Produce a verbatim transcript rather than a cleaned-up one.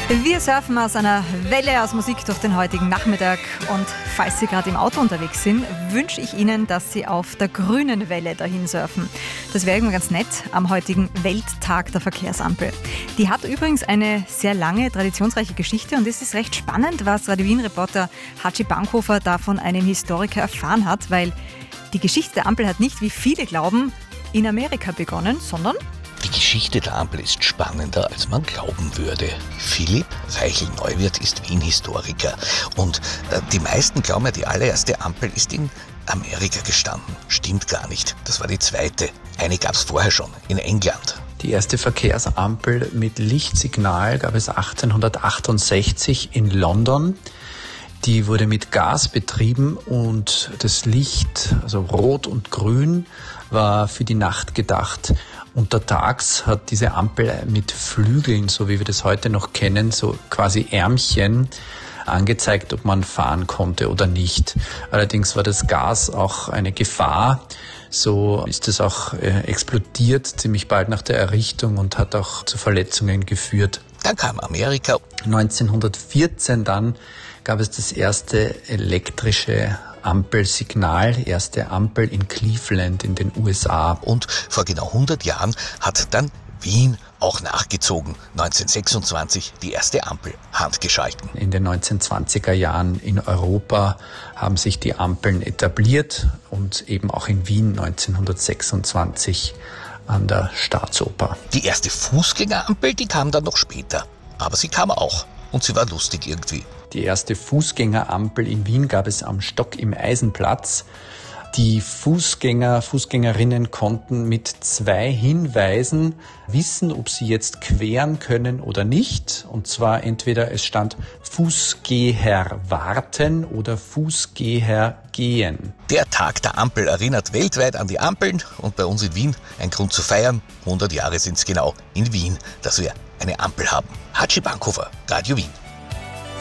Wir surfen aus einer Welle aus Musik durch den heutigen Nachmittag und falls Sie gerade im Auto unterwegs sind, wünsche ich Ihnen, dass Sie auf der grünen Welle dahin surfen. Das wäre irgendwie ganz nett am heutigen Welttag der Verkehrsampel. Die hat übrigens eine sehr lange, traditionsreiche Geschichte und es ist recht spannend, was Radio Wien-Reporter Hatschi Bankhofer da von einem Historiker erfahren hat, weil die Geschichte der Ampel hat nicht, wie viele glauben, in Amerika begonnen, sondern die Geschichte der Ampel ist spannender, als man glauben würde. Philipp Reichel-Neuwirth ist Wien-Historiker und äh, die meisten glauben ja, die allererste Ampel ist in Amerika gestanden. Stimmt gar nicht. Das war die zweite. Eine gab es vorher schon, in England. Die erste Verkehrsampel mit Lichtsignal gab es achtzehnhundertachtundsechzig in London. Die wurde mit Gas betrieben und das Licht, also rot und grün, war für die Nacht gedacht. Untertags hat diese Ampel mit Flügeln, so wie wir das heute noch kennen, so quasi Ärmchen, angezeigt, ob man fahren konnte oder nicht. Allerdings war das Gas auch eine Gefahr. So ist es auch äh, explodiert, ziemlich bald nach der Errichtung und hat auch zu Verletzungen geführt. Dann kam Amerika. neunzehnhundertvierzehn dann gab es das erste elektrische Ampelsignal, erste Ampel in Cleveland in den U S A. Und vor genau hundert Jahren hat dann Wien auch nachgezogen. neunzehnhundertsechsundzwanzig die erste Ampel handgeschalten. In den neunzehnhundertzwanziger Jahren in Europa haben sich die Ampeln etabliert und eben auch in Wien neunzehnhundertsechsundzwanzig an der Staatsoper. Die erste Fußgängerampel, die kam dann noch später. Aber sie kam auch. Und sie war lustig irgendwie. Die erste Fußgängerampel in Wien gab es am Stock im Eisenplatz. Die Fußgänger, Fußgängerinnen konnten mit zwei Hinweisen wissen, ob sie jetzt queren können oder nicht. Und zwar entweder es stand Fußgeher warten oder Fußgeher gehen. Der Tag der Ampel erinnert weltweit an die Ampeln und bei uns in Wien ein Grund zu feiern. hundert Jahre sind es genau in Wien, dass wir eine Ampel haben. Hatschi Bankhofer, Radio Wien.